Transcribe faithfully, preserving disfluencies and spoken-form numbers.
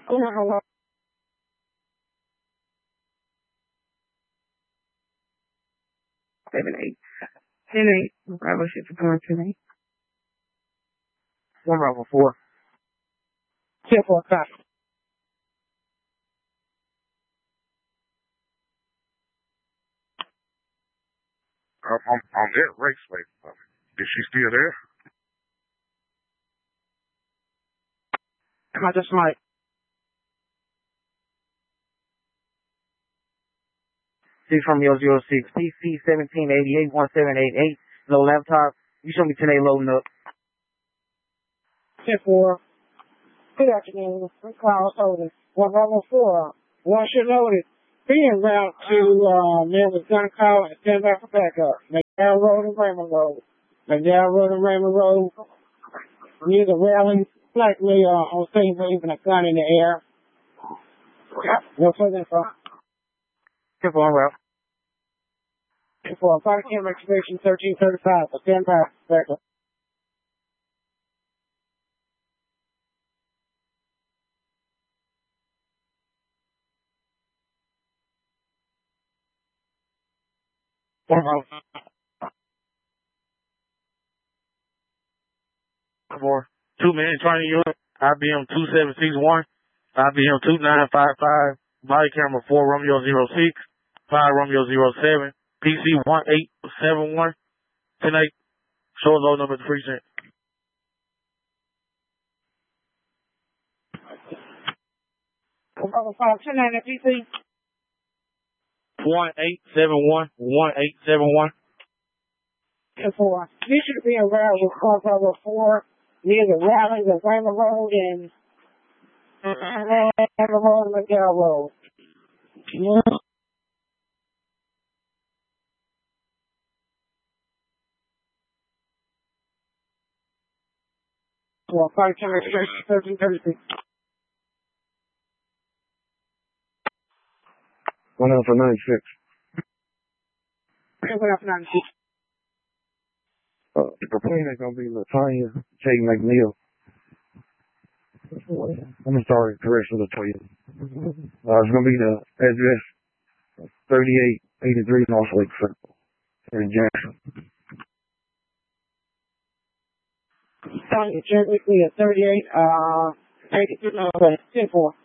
Seven eight. Ten eight. Bravo ship for going ten eight. One Bravo four. Ten four copy. I'm, I'm, I'm at Raceway. Is she still there? I just might. C from Romeo zero six. P C seventeen eighty-eight one seven eight eight. Low laptop. You show me ten eight loading up. ten four. Good afternoon. Three calls holding. One Bravo four. One should loaded. Being route to uh, Memphis gun call and stand back for backup. McDowell Road and Raymond Road. McDowell Road and Raymond Road. Near the railing. Likely uh, on scene leaving a gun in the air. No further info. ten four on route. ten four. Fire camera activation thirteen thirty-five. Stand by for backup. One Bravo. Four. Two minutes trying to unit. I B M two seven six one. I B M two nine five five. Body camera four Romeo zero six. five Romeo zero seven. P C one eight seven one. ten eight. Show low number to precinct. Bravo five ten nine at P C. one eight seven one. one eight seven one. ten four. You should be around with car Bravo four near the rally of Raymond Road and Raymond Road and McDowell Road. Yeah. Well, fire camera expression thirteen thirty-six. One Alpha ninety-six. One Alpha ninety-six. Uh, the plane is going to be Latanya J. McNeil. I'm sorry, correction of the Toyota. Uh, it's going to be the address thirty-eight eighty-three North Lake Circle in Jackson. Tanya J. McNeil, thirty-eight, uh, eighty-three, uh, ten four.